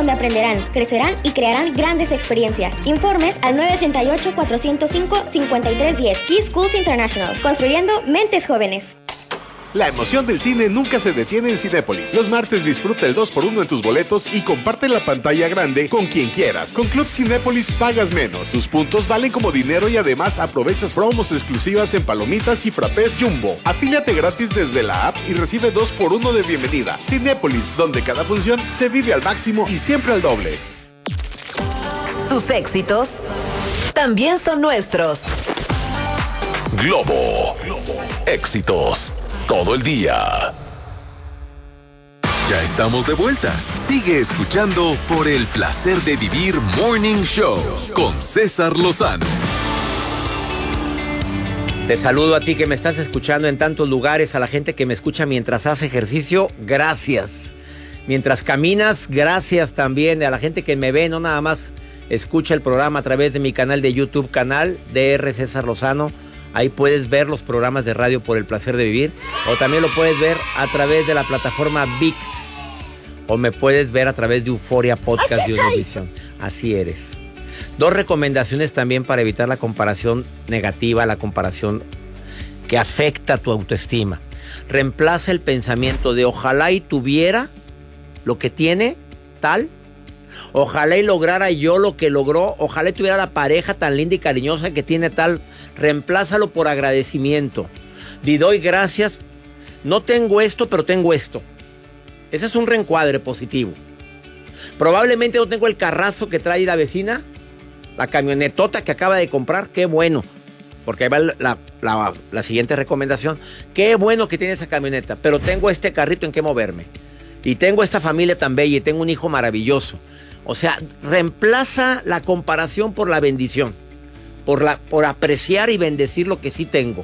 donde aprenderán, crecerán y crearán grandes experiencias. Informes al 988-405-5310. Key Schools International. Construyendo mentes jóvenes. La emoción del cine nunca se detiene en Cinépolis. Los martes disfruta el 2x1 en tus boletos y comparte la pantalla grande con quien quieras. Con Club Cinépolis pagas menos. Tus puntos valen como dinero y además aprovechas promos exclusivas en palomitas y frappés Jumbo. Afíliate gratis desde la app y recibe 2x1 de bienvenida. Cinépolis, donde cada función se vive al máximo y siempre al doble. Tus éxitos también son nuestros. Globo. Éxitos todo el día. Ya estamos de vuelta. Sigue escuchando Por el Placer de Vivir Morning Show con César Lozano. Te saludo a ti que me estás escuchando en tantos lugares, a la gente que me escucha mientras hace ejercicio, gracias. Mientras caminas, gracias también. A la gente que me ve, no nada más escucha el programa a través de mi canal de YouTube, canal DR César Lozano. Ahí puedes ver los programas de radio Por el Placer de Vivir. O también lo puedes ver a través de la plataforma ViX. O me puedes ver a través de Euforia Podcast y Univision. Así eres. 2 recomendaciones también para evitar la comparación negativa, la comparación que afecta tu autoestima. Reemplaza el pensamiento de ojalá y tuviera lo que tiene tal. Ojalá y lograra yo lo que logró. Ojalá y tuviera la pareja tan linda y cariñosa que tiene tal. Reemplázalo por agradecimiento. Y doy gracias. No tengo esto, pero tengo esto. Ese es un reencuadre positivo. Probablemente no tengo el carrazo que trae la vecina, la camionetota que acaba de comprar. Qué bueno. Porque ahí va la siguiente recomendación. Qué bueno que tiene esa camioneta, pero tengo este carrito en que moverme. Y tengo esta familia tan bella y tengo un hijo maravilloso. O sea, reemplaza la comparación por la bendición. Por apreciar y bendecir lo que sí tengo.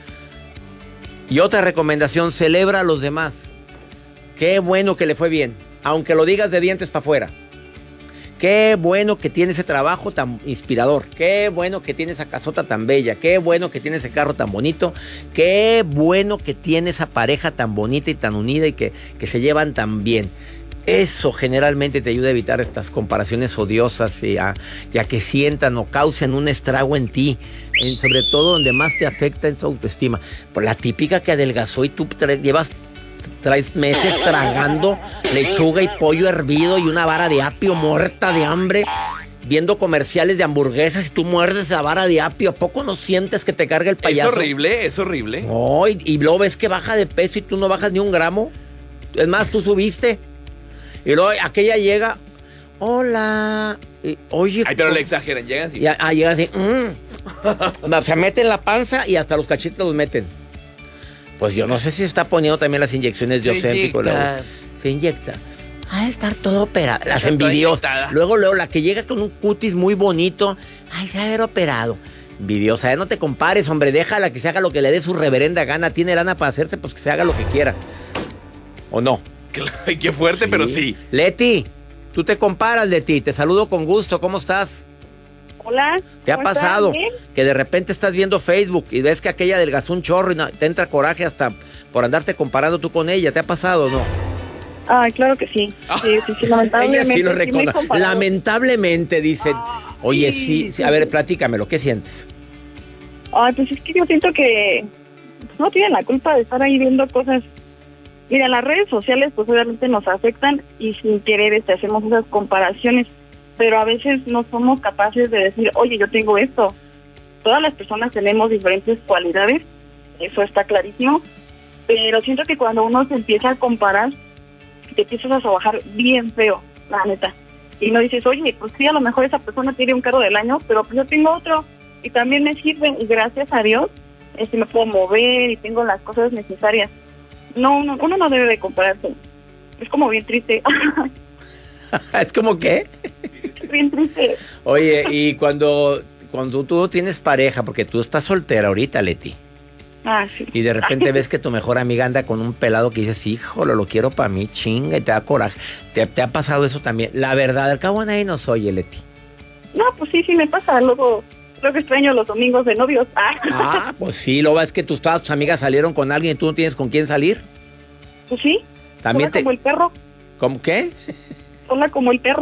Y otra recomendación, celebra a los demás. Qué bueno que le fue bien, aunque lo digas de dientes para afuera. Qué bueno que tiene ese trabajo tan inspirador. Qué bueno que tiene esa casota tan bella. Qué bueno que tiene ese carro tan bonito. Qué bueno que tiene esa pareja tan bonita y tan unida y que se llevan tan bien. Eso generalmente te ayuda a evitar estas comparaciones odiosas y a que sientan o causen un estrago en ti, sobre todo donde más te afecta en su autoestima. Por la típica que adelgazó y tú traes meses tragando lechuga y pollo hervido y una vara de apio muerta de hambre, viendo comerciales de hamburguesas y tú muerdes la vara de apio. ¿A poco no sientes que te carga el payaso? Es horrible. Oh, y luego ves que baja de peso y tú no bajas ni un gramo. Es más, tú subiste. Y luego aquella llega, hola, y, oye. Ay, pero le exageran, llegan así. Llegan así, se meten la panza y hasta los cachetes los meten. Pues yo no sé si se está poniendo también las inyecciones de Ozempic. Se inyecta. Ha de estar todo operado. Las envidiosas. Luego la que llega con un cutis muy bonito. Ay, se ha de haber operado. Envidiosa, no te compares, hombre. Déjala que se haga lo que le dé su reverenda gana. Tiene lana para hacerse, pues que se haga lo que quiera. ¿O no? Qué fuerte, sí. Pero sí. Leti, tú te comparas, Leti. Te saludo con gusto. ¿Cómo estás? Hola. ¿Te ha pasado que de repente estás viendo Facebook y ves que aquella adelgazó un chorro y te entra coraje hasta por andarte comparando tú con ella? ¿Te ha pasado o no? Ay, claro que sí. Sí, lamentablemente. Ella sí lo reconoce. Lamentablemente, dice. Oye, sí. A ver, platícamelo. ¿Qué sientes? Ay, pues es que yo siento que no tienen la culpa de estar ahí viendo cosas. Mira, las redes sociales pues obviamente nos afectan y sin querer hacemos esas comparaciones, pero a veces no somos capaces de decir, oye, yo tengo esto. Todas las personas tenemos diferentes cualidades, eso está clarísimo, pero siento que cuando uno se empieza a comparar, te empiezas a trabajar bien feo, la neta. Y no dices, oye, pues sí, a lo mejor esa persona tiene un carro del año, pero pues yo tengo otro y también me sirve y gracias a Dios me puedo mover y tengo las cosas necesarias. No, uno no debe de compararse. Es como bien triste. ¿Es como qué? Bien triste. Oye, y cuando tú no tienes pareja, porque tú estás soltera ahorita, Leti. Sí. Y de repente ves que tu mejor amiga anda con un pelado que dices, híjole, lo quiero para mí, chinga, y te da coraje. ¿Te ha pasado eso también? La verdad, al cabo nadie nos oye, Leti. No, pues sí me pasa. Luego creo que extraño los domingos de novios. Pues sí, lo ves que todas tus amigas salieron con alguien y tú no tienes con quién salir. Pues sí. También como el perro. ¿Cómo qué? Hola como el perro.